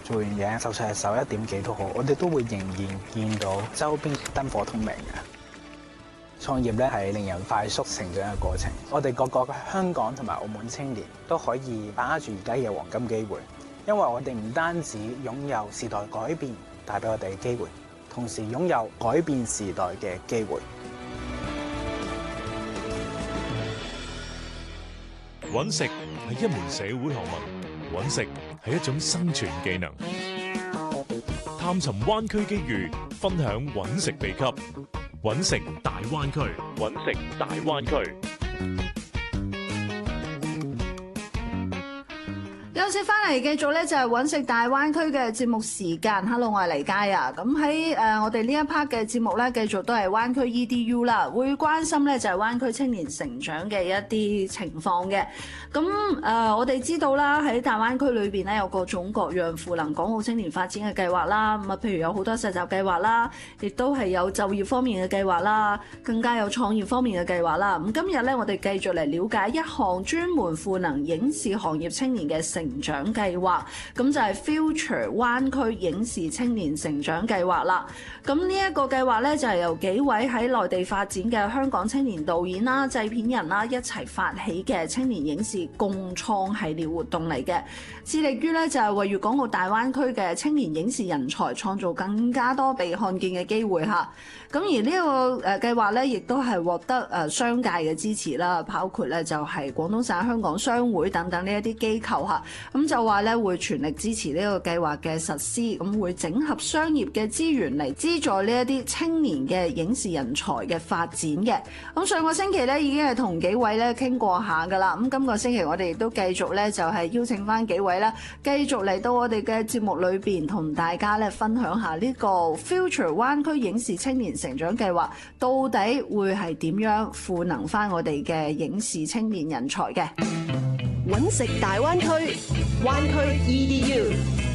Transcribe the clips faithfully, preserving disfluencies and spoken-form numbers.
做完嘢，就算係十一點幾都好，我哋都會仍然見到周邊燈火通明嘅。創業咧係令人快速成長嘅過程，我哋個個香港同埋澳門青年都可以把握住而家嘅黃金機會，因為我哋唔單止擁有時代改變帶俾我哋嘅機會，同時擁有改變時代嘅機會。 搵食係一門社會學問，搵食係一種生存技能。探尋灣區機遇，分享搵食秘笈。搵食大灣區，搵食大灣區。 休息翻嚟，繼續咧就係搵食大灣區嘅節目時間。Hello， 我係黎佳啊。咁喺誒我哋呢一 part 嘅節目咧，繼續都係灣區 E D U 啦，會關心咧就係灣區青年成長嘅一啲情況嘅。咁誒、呃、我哋知道啦，喺大灣區裏邊咧有各種各樣賦能港澳青年發展嘅計劃啦。咁啊，譬如有好多實習計劃啦，亦都係有就業方面嘅計劃啦，更加有創業方面嘅計劃啦。咁今日咧，我哋繼續嚟了解一項專門賦能影視行業青年嘅成長計劃，咁就係 Future 灣區影視青年成長計劃啦。咁呢一個計劃咧就係由幾位喺內地發展嘅香港青年導演啦、製片人啦一齊發起嘅青年影視共創系列活動嚟嘅，致力於咧就係為粵港澳大灣區嘅青年影視人才創造更加多被看見嘅機會嚇。咁而呢個誒計劃咧，亦都係獲得誒商界嘅支持啦，包括咧就係廣東省香港商會等等呢一啲機構嚇。咁就話咧會全力支持呢個計劃嘅實施，咁會整合商業嘅資源嚟資助呢一啲青年嘅影視人才嘅發展嘅。咁上個星期咧已經係同幾位咧傾過下噶啦，咁今個星期我哋亦都繼續咧就係邀請翻幾位啦，繼續嚟到我哋嘅節目裏邊同大家咧分享下呢個 Future 灣區影視青年成長計劃到底會係點樣賦能翻我哋嘅影視青年人才嘅。 搵食大灣區，灣區 E D U。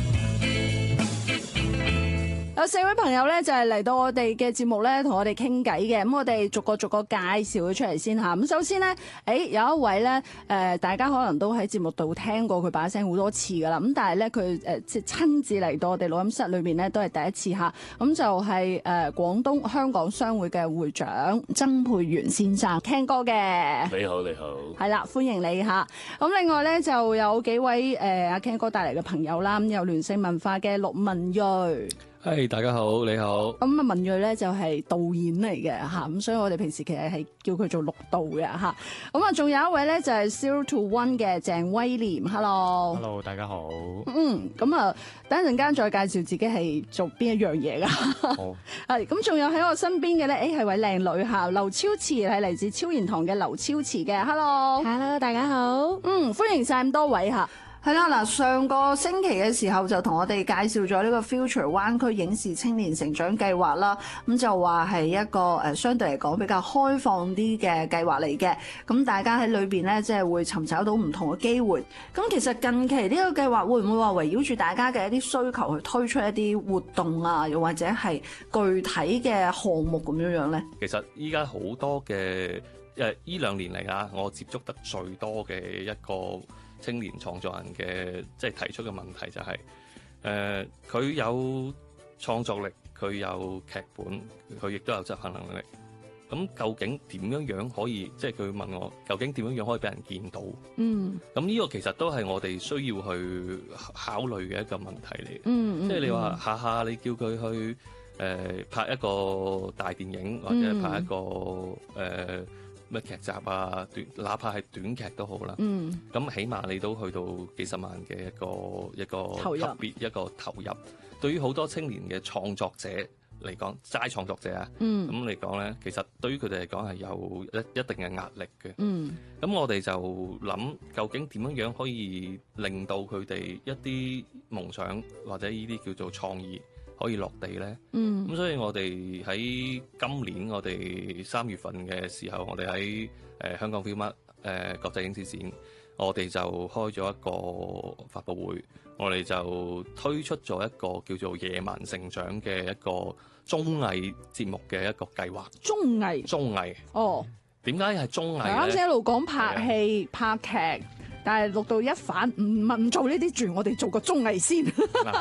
有四位朋友咧就係嚟到我哋嘅節目咧，同我哋傾偈嘅。咁我哋逐個逐個介紹佢出嚟先吓。咁首先咧，誒有一位咧，誒大家可能都喺節目度聽過佢把聲好多次噶啦。咁但係咧，佢誒即係親自嚟到我哋錄音室裏邊咧，都係第一次吓。咁就係誒廣東香港商會嘅會長曾沛源先生，Ken哥嘅。 你好，你好。 係啦，歡迎你吓。咁另外咧就有幾位誒阿 Ken 哥帶嚟嘅朋友啦。咁有聯盛文化嘅陸文睿。 係、hey, 大家好，你好。 咁啊，文睿咧就係導演嚟嘅嚇，咁所以我哋平時其實係叫佢做陸導嘅嚇。咁啊，仲有一位咧就係 Zero to One 嘅鄭威廉 ，Hello。 Hello，大家好。 嗯，咁啊，等一陣間再介紹自己係做邊一樣嘢噶。 好。 係，咁仲有喺我身邊嘅咧，誒係位靚女嚇，劉超慈係嚟自超然堂嘅劉超慈嘅，Hello。 Hello，大家好。 嗯，歡迎晒咁多位嚇。係啦，嗱，上個星期嘅時候就同我哋介紹咗呢個 Future 灣區影視青年成長計劃啦，咁就話係一個誒相對嚟講比較開放啲嘅計劃嚟嘅，咁大家喺裏邊咧即係會尋找到唔同嘅機會。咁其實近期呢個計劃會唔會話圍繞住大家嘅一啲需求去推出一啲活動啊，又或者係具體嘅項目咁樣樣咧？ 其實依家好多嘅誒依兩年嚟啊，我接觸得最多嘅一個青年創作人嘅即係提出嘅問題就係、是，誒佢有創作力，佢有劇本，佢亦都有執行能力。咁究竟點樣樣可以？即係佢問我，究竟點樣樣可以俾人見到？嗯。咁呢個其實都係我哋需要去考慮嘅一個問題嚟。嗯。即係你話下下你叫佢去誒、呃、拍一個大電影，或者拍一個誒。嗯呃咩劇集啊，短哪怕係短劇都好啦。嗯，咁起碼你都去到幾十萬嘅一個一個級別一個投入。對於好多青年嘅創作者嚟講，齋創作者啊，咁嚟講咧，其實對於佢哋嚟講係有一一定嘅壓力嘅。嗯，咁我哋就諗究竟點樣樣可以令到佢哋一啲夢想或者呢啲叫做創意可以落地咧，嗯，咁所以我哋喺今年我哋三月份嘅時候，我哋喺誒香港 Film 誒國際影視展，我哋就開咗一個發佈會，我哋就推出咗一個叫做野蠻成長嘅一個綜藝節目嘅一個計劃。綜藝，綜藝，哦，點解係綜藝咧？啱先一路講拍戲、拍劇。但係錄到一反唔唔做呢啲住，我哋做個綜藝先。嗱，